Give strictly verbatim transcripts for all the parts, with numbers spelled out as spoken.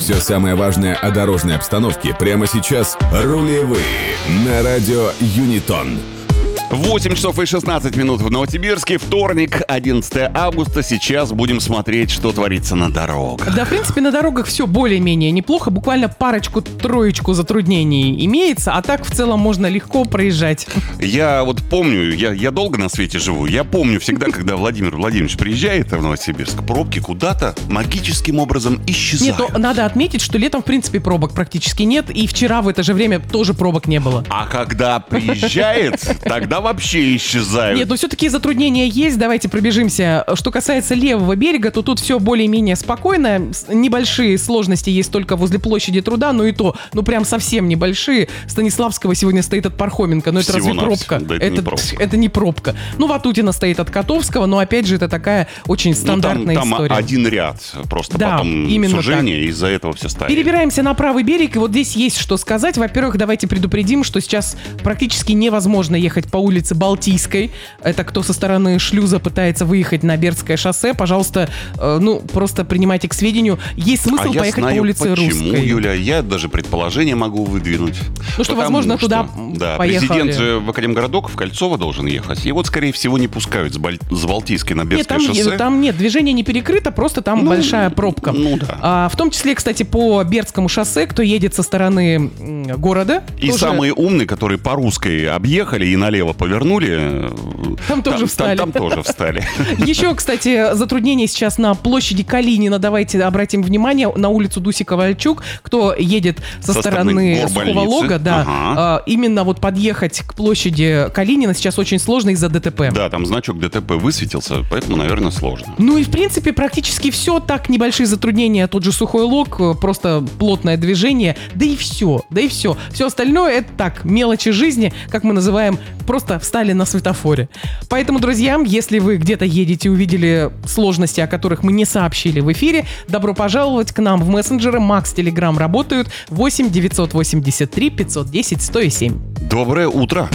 Все самое важное о дорожной обстановке прямо сейчас. Рулевые на радио Юнитон. восемь часов и шестнадцать минут в Новосибирске. Вторник, одиннадцатое августа. Сейчас будем смотреть, что творится на дорогах. Да, в принципе, на дорогах все более-менее неплохо. Буквально парочку-троечку затруднений имеется, а так в целом можно легко проезжать. Я вот помню, я, я долго на свете живу. Я помню всегда, когда Владимир Владимирович приезжает в Новосибирск, пробки куда-то магическим образом исчезают. Нет, ну, надо отметить, что летом, в принципе, пробок практически нет. И вчера в это же время тоже пробок не было. А когда приезжает, тогда вообще исчезают. Нет, но все-таки затруднения есть. Давайте пробежимся. Что касается левого берега, то тут все более-менее спокойно. Небольшие сложности есть только возле площади Труда, но и то, ну прям совсем небольшие. Станиславского сегодня стоит от Пархоменко, но это Всего разве пробка? Да, это, это, не пробка. это не пробка. Ну, Ватутина стоит от Котовского, но опять же это такая очень стандартная ну, там, история. Там один ряд, просто да, потом именно сужение, и из-за этого все стоит. Перебираемся на правый берег, и вот здесь есть что сказать. Во-первых, давайте предупредим, что сейчас практически невозможно ехать по улице Балтийской. Это кто со стороны шлюза пытается выехать на Бердское шоссе. Пожалуйста, э, ну, просто принимайте к сведению. Есть смысл а поехать я знаю, по улице почему, Русской. Юля, я даже предположение могу выдвинуть. Ну что, Потому возможно, что, туда да, поехали. Президент же в Академгородок, в Кольцово должен ехать. И вот, скорее всего, не пускают с, Баль... с Балтийской на Бердское Нет, там, шоссе. там нет, движение не перекрыто, просто там ну, большая пробка. Ну да. А, в том числе, кстати, по Бердскому шоссе, кто едет со стороны м, города. И тоже... самые умные, которые по Русской объехали и налево повернули, Там тоже там, встали. Там, там тоже встали. Еще, кстати, затруднение сейчас на площади Калинина. Давайте обратим внимание на улицу Дуси-Ковальчук. Кто едет со, Со стороны стороны Сухого Лога, да, ага. а, именно вот подъехать к площади Калинина сейчас очень сложно из-за ДТП. Да, там значок ДТП высветился, поэтому, наверное, сложно. Ну и, в принципе, практически все. Так, небольшие затруднения. Тот же Сухой Лог, просто плотное движение. Да и все, да и все. Все остальное это так, мелочи жизни, как мы называем, просто встали на светофоре. Поэтому, друзья, если вы где-то едете и увидели сложности, о которых мы не сообщили в эфире, добро пожаловать к нам в мессенджеры. Макс, Телеграм работают. восемь девятьсот восемьдесят три пятьсот десять сто семь. Доброе утро.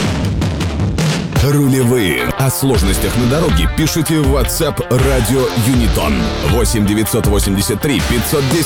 Рулевые. О сложностях на дороге пишите в WhatsApp радио Юнитон. восемь девятьсот восемьдесят три пятьсот десять